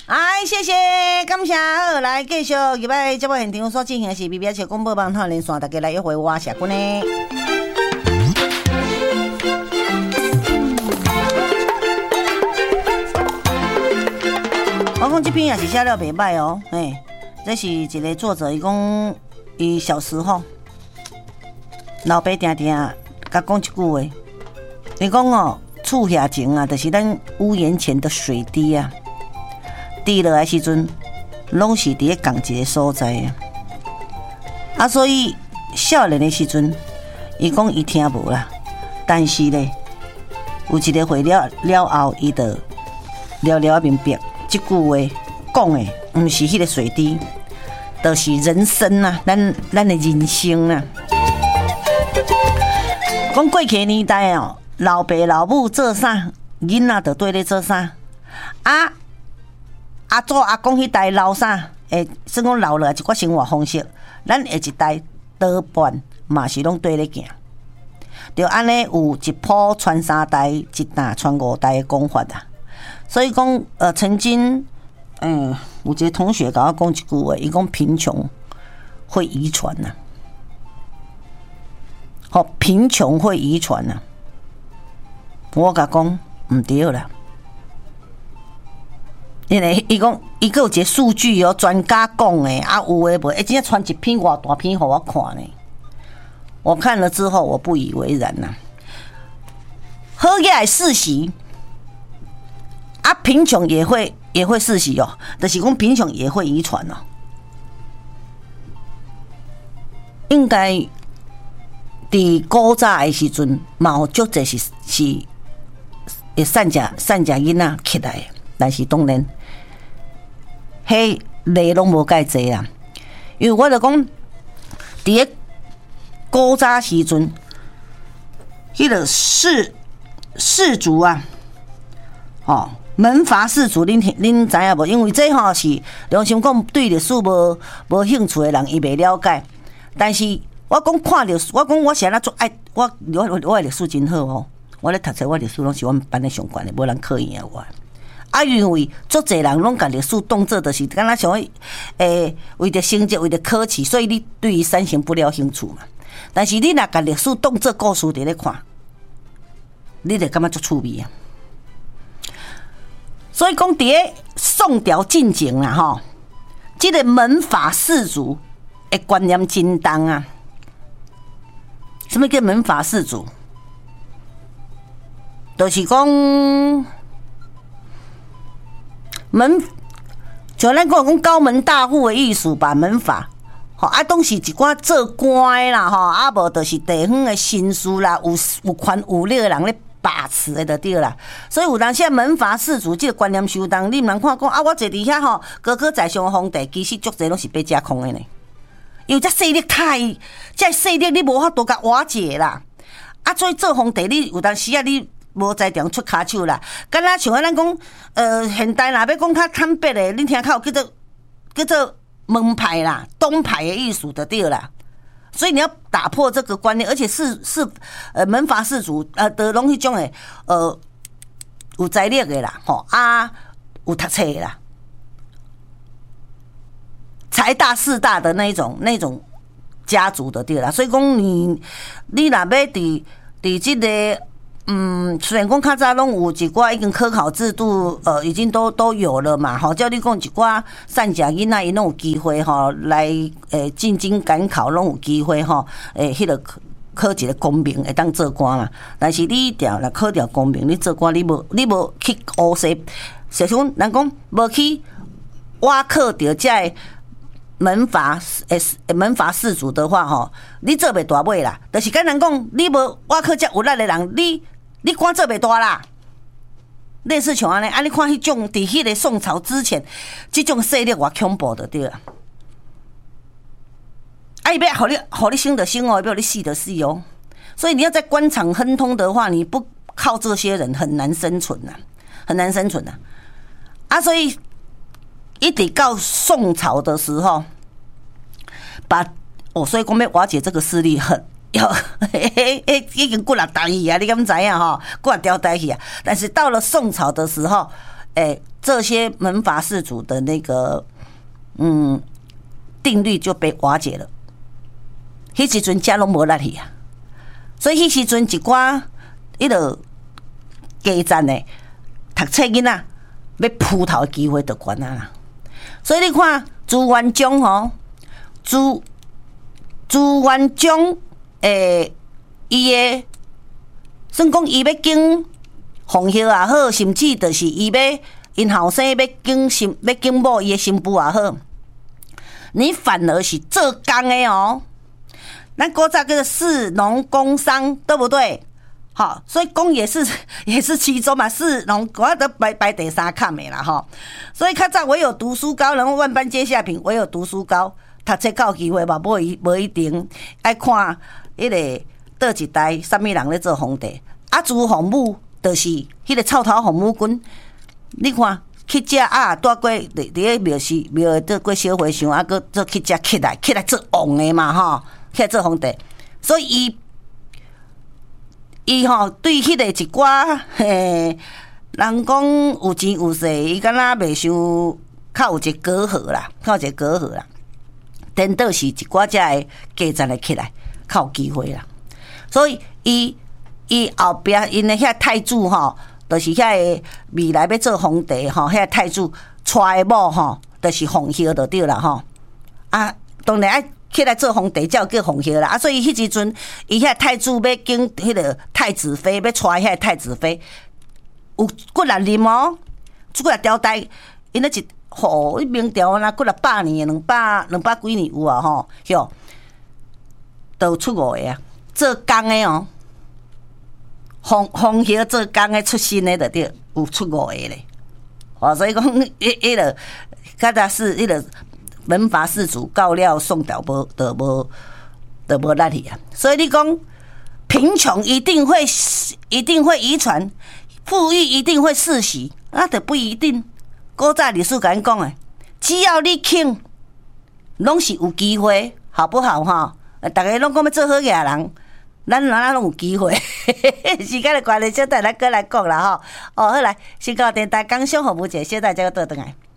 哎，谢谢，感谢。好，来继续入来节目现场所进行的是 BBS 广播网透连线，大家来约会我社君呢。我讲这篇也是写了袂歹哦，这是一个作者，伊讲伊小时候，老爸定定甲讲一句话，伊讲哦，厝下前啊，就是咱屋檐前的水滴啊。滴落来时阵，拢是伫咧同一个所在啊。所以少年的时阵，伊讲伊听无啦，但是咧，有一个会了后，伊就了明白，这句话讲的，毋是迄个水滴，就是人生啊，咱的人生啊。讲过去的年代哦，老爸老母做啥，囡仔就对咧做啥啊。阿祖阿公迄代老啥，算讲老了一寡生活方式，咱下一代多半嘛是拢对咧行，就安尼有一波传三代，一代传五代的讲法啊。所以讲，曾经，有一个同学甲我讲一句话，伊讲贫穷会遗传呐，贫穷会遗传呐。我甲讲唔对啦。因为伊讲，伊个有一个数据哦，专家讲的啊，有诶无？真正传一篇偌大篇给我看呢。我看了之后，我不以为然呐。好起来世袭啊，贫穷也会世袭哦，就是讲贫穷也会遗传哦。应该伫古早的时阵，嘛有足侪是会散食囡仔起来的。但是当然，迄例拢无介济啦。因为我就讲，伫个古早时阵，迄个士族啊，门阀士族，恁知影无？因为这是良心讲，对历史无兴趣的人，伊袂了解。但是我讲看历史，我讲我是安怎做爱，我的历史真好哦。我咧读册，我历史拢是阮班的上悬的，无人考验我。啊，因为足侪人拢甲历史当作就是敢若想为着成绩，为着考试，所以你对于三省不了兴趣嘛。但是你若甲历史当作故事伫咧看，你就感觉足趣味啊。所以讲，伫咧宋朝进前啦，这个门阀士族的观念真重啊。什么叫门阀士族？就是讲。像咱讲高门大户的意思吧，门阀，都是一寡做官的啦，无就是地方的绅士啦，有权有力的人咧把持的就对啦。所以有当时门阀士族这个观念相当，你毋通看讲我坐伫遐高高在上的皇帝，其实足侪拢是被架空的呢。因为这势力这势力你无法度甲瓦解啦。所以做皇帝你有当时你。无在场出骹手啦，敢若像咱讲，现代若要讲较坦白的，恁听较有叫做门派啦、东派的意思就对啦。所以你要打破这个观念，而且门阀士族都拢迄种的有财力的啦，有读册的啦，财大势大的那种家族的对啦。所以讲你若要伫这个。虽然讲较早拢有一寡已经科考制度，已经都有了嘛，叫你讲一寡善食囡仔，因拢有机会来进京赶考，拢有机会迄个考一个公平会当做官嘛。但是你若考掉公平，你做官你无去乌西，实像人讲无去挖考掉这门阀士族的话，你做袂大尾啦。就是跟人讲，你无挖考这有力的人，你官做袂大啦，类似像安尼，你看迄种伫迄个宋朝之前，这种势力偌恐怖的对啦。伊要互你生的生哦，要你死的死哦。所以你要在官场亨通的话，你不靠这些人很难生存呐，很难生存呐。所以一直到宋朝的时候，所以讲要瓦解这个势力已经过了代去啊，你敢知影吼？过了条代去啊。但是到了宋朝的时候， 这些门阀士族的那个定律就被瓦解了。迄时阵家拢无力去啊，所以迄时阵一寡迄落基层的读册囡仔要扑头的机会就悬啊啦。所以你看朱元璋吼，朱元璋伊的算讲伊要经皇后也好，甚至就是伊要因后生要经某伊的新妇也好，你反而是做工的哦。咱古早叫做士农工商，对不对？好，所以工也是其中嘛，士农我都排第三坎的啦吼。所以较早唯有读书高，然后万般皆下品，唯有读书高，读册较有机会嘛，无一定爱看迄个倒一代什么人咧做皇帝。啊，朱洪武就是迄个臭头红母军，你看去食啊，带过伫咧庙做过小和尚，啊，搁做去食起来做王的嘛吼。起来做皇帝，所以伊吼对迄个一寡人讲有钱有势，伊敢若袂想较有一个隔阂啦，颠倒是一寡遮的家层的起来较有机会啦。所以伊后壁因的遐太子吼，就是遐个未来要做皇帝吼，遐太子娶的某吼，就是皇后就对啦吼。啊，当然爱起来做皇帝，才有叫皇后啦。啊，所以迄时阵，伊遐太子要经迄个太子妃，要娶遐太子妃，有骨力啉哦，骨力朝代，因咧一吼，明朝啊，骨力100年，200几年有啊吼，哟，都有出五个啊，做工的哦，皇后做工的出身的就对，有出五个咧。哦，所以讲，迄个较早是迄个。门阀士族到了宋朝无力去啊，所以你讲贫穷一定会遗传，富裕一定会世袭，那就不一定。古早历史甲咱讲诶，只要你肯，拢是有机会，好不好哈？大家拢讲要做好野人，咱哪拢有机会。时间的关系，小等咱过来讲啦吼。哦，好来，先到电台工商服务节，小等再倒转来。